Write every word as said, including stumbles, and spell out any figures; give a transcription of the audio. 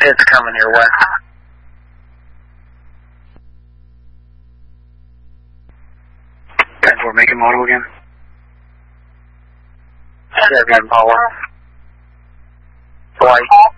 It's coming your way. ten four, make a model again. Chevy Impala. White.